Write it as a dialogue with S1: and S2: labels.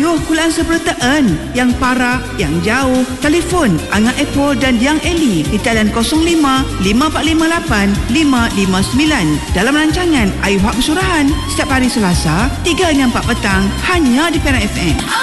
S1: kulaan sepertaan yang para, yang jauh. Telefon Angah Apple dan Yang Eli di talian 05 5458 559 dalam rancangan Ayu Hak Kesurahan setiap hari Selasa 3 hingga 4 petang hanya di Perak FM.